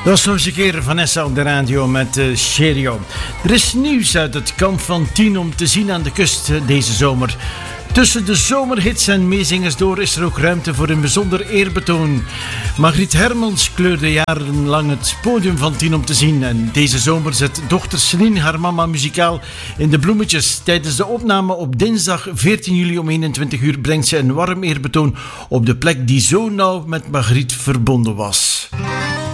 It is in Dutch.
Dat was nog eens een keer Vanessa op de radio met Cherio. Er is nieuws uit het kamp van 10 om te zien aan de kust deze zomer. Tussen de zomerhits en meezingers door is er ook ruimte voor een bijzonder eerbetoon. Margriet Hermans kleurde jarenlang het podium van 10 om te zien. En deze zomer zet dochter Celine haar mama muzikaal in de bloemetjes. Tijdens de opname op dinsdag 14 juli om 21 uur brengt ze een warm eerbetoon op de plek die zo nauw met Margriet verbonden was.